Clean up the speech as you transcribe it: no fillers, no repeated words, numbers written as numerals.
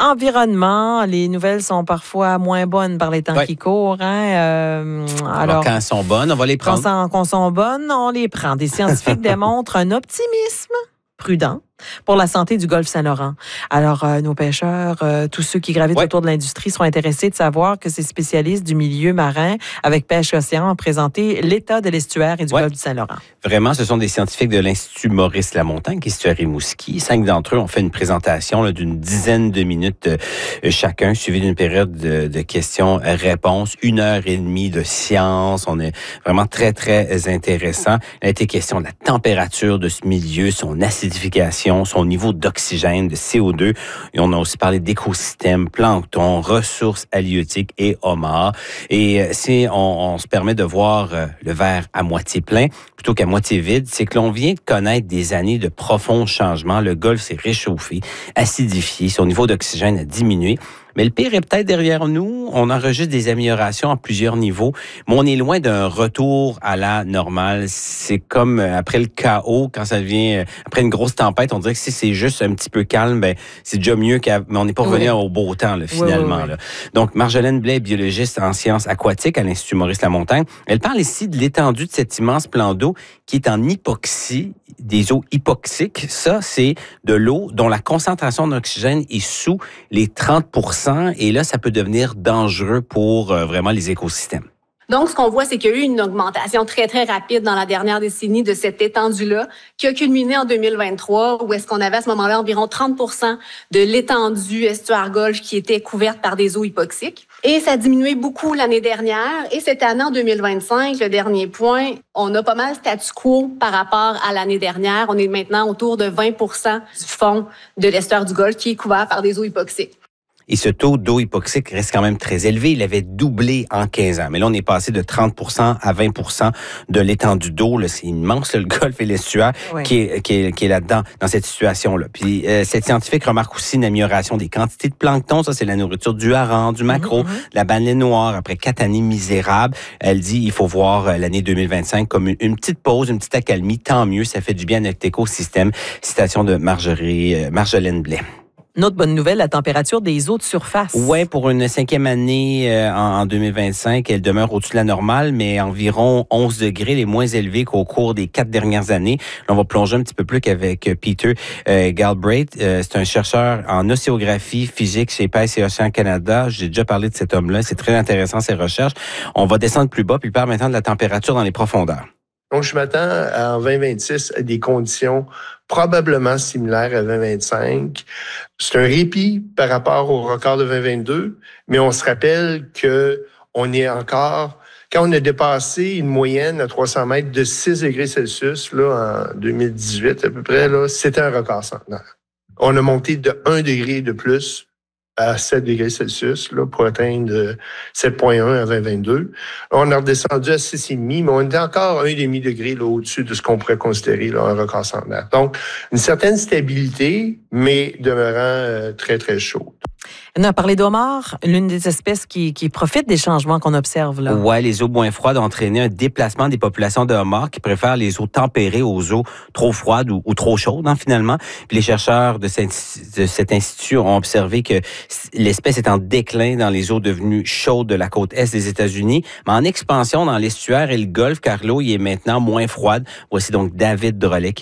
Environnement, les nouvelles sont parfois moins bonnes par les temps qui courent. Alors, quand elles sont bonnes, on va les prendre. Quand elles sont bonnes, on les prend. Des scientifiques démontrent un optimisme prudent pour la santé du golfe Saint-Laurent. Alors, nos pêcheurs, tous ceux qui gravitent autour de l'industrie sont intéressés de savoir que ces spécialistes du milieu marin avec Pêche Océan ont présenté l'état de l'estuaire et du golfe du Saint-Laurent. Vraiment, ce sont des scientifiques de l'Institut Maurice Lamontagne qui est situé à Rimouski. 5 d'entre eux ont fait une présentation d'une dizaine de minutes chacun, suivie d'une période de questions-réponses, 1h30 de science. On est vraiment très, très intéressant. Il a été question de la température de ce milieu, son acidification, son niveau d'oxygène, de CO2. Et on a aussi parlé d'écosystèmes, plancton, ressources halieutiques et homards. Et si on se permet de voir le verre à moitié plein plutôt qu'à moitié vide, c'est que l'on vient de connaître des années de profonds changements. Le golfe s'est réchauffé, acidifié, son niveau d'oxygène a diminué. Mais le pire est peut-être derrière nous. On enregistre des améliorations à plusieurs niveaux, mais on est loin d'un retour à la normale. C'est comme après le chaos, quand ça devient après une grosse tempête, on dirait que si c'est juste un petit peu calme, ben c'est déjà mieux mais on n'est pas revenu au beau temps là, finalement. Là. Donc Marjolaine Blais, biologiste en sciences aquatiques à l'Institut Maurice Lamontagne, elle parle ici de l'étendue de cet immense plan d'eau qui est en hypoxie, des eaux hypoxiques. Ça, c'est de l'eau dont la concentration d'oxygène est sous les 30%. Et là, ça peut devenir dangereux pour vraiment les écosystèmes. Donc, ce qu'on voit, c'est qu'il y a eu une augmentation très, très rapide dans la dernière décennie de cette étendue-là, qui a culminé en 2023, où est-ce qu'on avait à ce moment-là environ 30% de l'étendue estuaire-golfe qui était couverte par des eaux hypoxiques. Et ça a diminué beaucoup l'année dernière. Et cette année, en 2025, le dernier point, on a pas mal statu quo par rapport à l'année dernière. On est maintenant autour de 20% du fond de l'estuaire du Golfe qui est couvert par des eaux hypoxiques. Et ce taux d'eau hypoxique reste quand même très élevé. Il avait doublé en 15 ans. Mais là, on est passé de 30% à 20% de l'étendue d'eau. Là, c'est immense, le golfe et l'estuaire qui est là-dedans, dans cette situation-là. Puis, cette scientifique remarque aussi une amélioration des quantités de plancton. Ça, c'est la nourriture du hareng, du maquereau, de la baleine noire. Après 4 années misérables, elle dit il faut voir l'année 2025 comme une petite pause, une petite accalmie. Tant mieux, ça fait du bien à notre écosystème. Citation de Marjolaine Blais. Une autre bonne nouvelle, la température des eaux de surface. Oui, pour une 5e année en 2025, elle demeure au-dessus de la normale, mais environ 11 degrés, les moins élevés qu'au cours des 4 dernières années. Là, on va plonger un petit peu plus qu'avec Peter Galbraith. C'est un chercheur en océographie physique chez Pêche et Océan Canada. J'ai déjà parlé de cet homme-là. C'est très intéressant, ses recherches. On va descendre plus bas, puis il parle maintenant de la température dans les profondeurs. Donc, je m'attends en 2026 à des conditions probablement similaires à 2025. C'est un répit par rapport au record de 2022, mais on se rappelle que on est encore, quand on a dépassé une moyenne à 300 mètres de 6 degrés Celsius, là, en 2018 à peu près, là, c'était un record centenaire. On a monté de 1 degré de plus à 7 degrés Celsius là, pour atteindre 7,1 à 2022. On est redescendu à 6,5, mais on était encore 1,5 degré là, au-dessus de ce qu'on pourrait considérer là, un record centenaire. Donc, une certaine stabilité, mais demeurant très, très chaude. On a parlé d'homards, l'une des espèces qui profite des changements qu'on observe là. Oui, les eaux moins froides ont entraîné un déplacement des populations de homards qui préfèrent les eaux tempérées aux eaux trop froides ou trop chaudes, finalement. Puis les chercheurs de cet institut ont observé que l'espèce est en déclin dans les eaux devenues chaudes de la côte est des États-Unis, mais en expansion dans l'estuaire et le golfe, car l'eau y est maintenant moins froide. Voici donc David Drolet